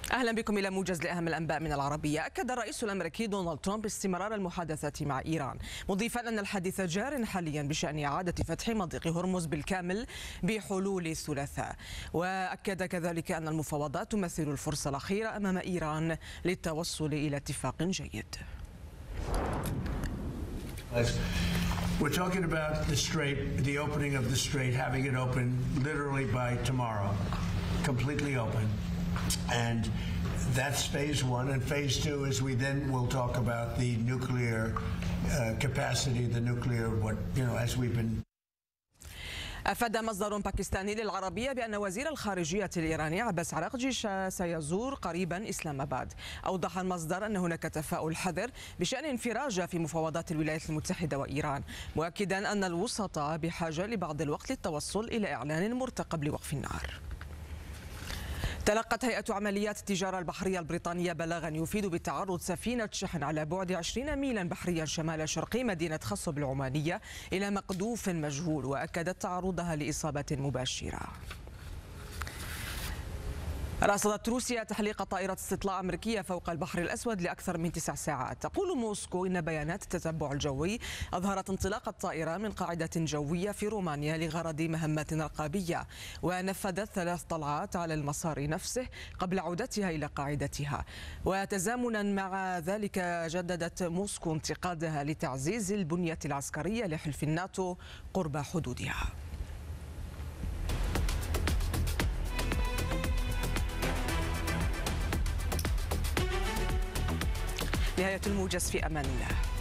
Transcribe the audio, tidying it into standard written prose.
أهلا بكم إلى موجز لأهم الأنباء من العربية. أكد الرئيس الأمريكي دونالد ترامب استمرار المحادثات مع إيران، مضيفا أن الحديث جار حاليا بشأن إعادة فتح مضيق هرمز بالكامل بحلول الثلاثاء. وأكد كذلك أن المفاوضات تمثل الفرصة الأخيرة أمام إيران للتوصل إلى اتفاق جيد. We're talking about the strait, the opening of the strait, having it open literally by tomorrow, completely open. And that's phase one. And phase two is we then will talk about the nuclear capacity, the nuclear, as we've been. أفاد مصدر باكستاني للعربية بأن وزير الخارجية الإيراني عباس عراقجي سيزور قريبا إسلام آباد. أوضح المصدر أن هناك تفاؤل حذر بشأن انفراجة في مفاوضات الولايات المتحدة وإيران، مؤكدا أن الوسطاء بحاجة لبعض الوقت للتوصل إلى إعلان مرتقب لوقف النار. تلقت هيئة عمليات التجارة البحرية البريطانية بلاغا يفيد بتعرض سفينة شحن على بعد 20 ميلا بحريا شمال شرقي مدينة خصب العمانية إلى مقذوف مجهول، وأكدت تعرضها لإصابة مباشرة. رصدت روسيا تحليق طائرة استطلاع أمريكية فوق البحر الأسود لأكثر من 9 ساعات. تقول موسكو إن بيانات التتبع الجوي أظهرت انطلاق الطائرة من قاعدة جوية في رومانيا لغرض مهمات رقابية، ونفذت 3 طلعات على المسار نفسه قبل عودتها إلى قاعدتها. وتزامنا مع ذلك جددت موسكو انتقادها لتعزيز البنية العسكرية لحلف الناتو قرب حدودها. نهاية الموجز، في أمان الله.